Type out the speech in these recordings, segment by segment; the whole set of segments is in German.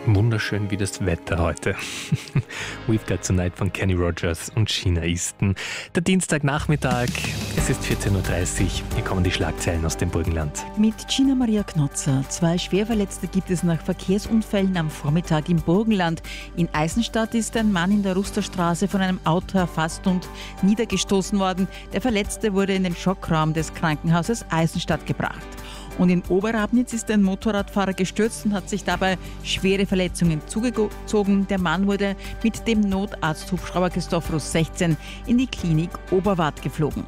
Wunderschön wie das Wetter heute. We've Got Tonight von Kenny Rogers und Sheena Easton. Der Dienstagnachmittag, es ist 14.30 Uhr. Hier kommen die Schlagzeilen aus dem Burgenland. Mit Gina Maria Knotzer. 2 Schwerverletzte gibt es nach Verkehrsunfällen am Vormittag im Burgenland. In Eisenstadt ist ein Mann in der Rusterstraße von einem Auto erfasst und niedergestoßen worden. Der Verletzte wurde in den Schockraum des Krankenhauses Eisenstadt gebracht. Und in Oberabnitz ist ein Motorradfahrer gestürzt und hat sich dabei schwere Verletzungen zugezogen. Der Mann wurde mit dem Notarzthubschrauber Christophorus 16 in die Klinik Oberwart geflogen.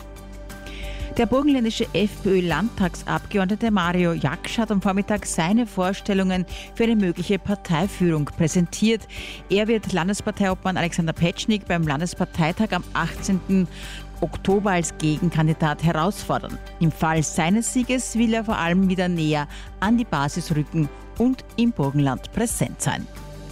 Der burgenländische FPÖ-Landtagsabgeordnete Mario Jaksch hat am Vormittag seine Vorstellungen für eine mögliche Parteiführung präsentiert. Er wird Landesparteiobmann Alexander Petschnig beim Landesparteitag am 18. Oktober als Gegenkandidat herausfordern. Im Fall seines Sieges will er vor allem wieder näher an die Basis rücken und im Burgenland präsent sein.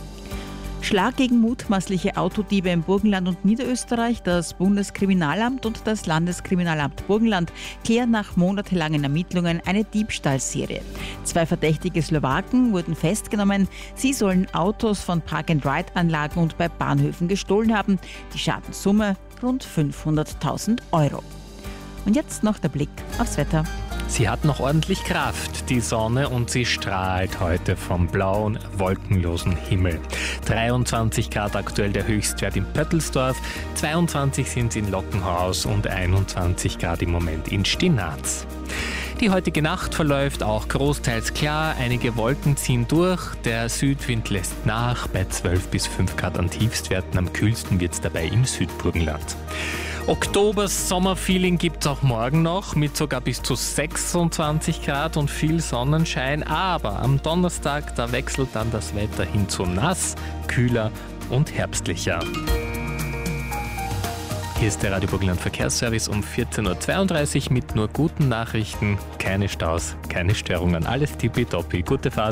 Schlag gegen mutmaßliche Autodiebe im Burgenland und Niederösterreich. Das Bundeskriminalamt und das Landeskriminalamt Burgenland klären nach monatelangen Ermittlungen eine Diebstahlserie. 2 verdächtige Slowaken wurden festgenommen. Sie sollen Autos von Park-and-Ride-Anlagen und bei Bahnhöfen gestohlen haben. Die Schadenssumme rund 500.000 Euro. Und jetzt noch der Blick aufs Wetter. Sie hat noch ordentlich Kraft, die Sonne, und sie strahlt heute vom blauen, wolkenlosen Himmel. 23 Grad aktuell der Höchstwert in Pöttelsdorf, 22 sind es in Lockenhaus und 21 Grad im Moment in Stinaz. Die heutige Nacht verläuft auch großteils klar, einige Wolken ziehen durch, der Südwind lässt nach bei 12 bis 5 Grad an Tiefstwerten, am kühlsten wird es dabei im Südburgenland. Oktobers Sommerfeeling gibt es auch morgen noch mit sogar bis zu 26 Grad und viel Sonnenschein, aber am Donnerstag, da wechselt dann das Wetter hin zu nass, kühler und herbstlicher. Hier ist der Radio Burgenland Verkehrsservice um 14.32 Uhr mit nur guten Nachrichten, keine Staus, keine Störungen, alles tippitoppi, gute Fahrt.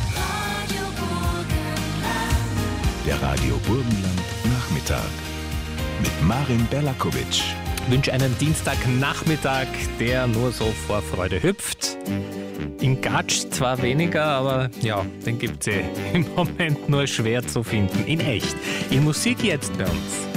Der Radio Burgenland Nachmittag mit Marin Berlakovic. Ich wünsche einen Dienstagnachmittag, der nur so vor Freude hüpft. In Gatsch zwar weniger, aber ja, den gibt es im Moment nur schwer zu finden. In echt. In Musik jetzt bei uns.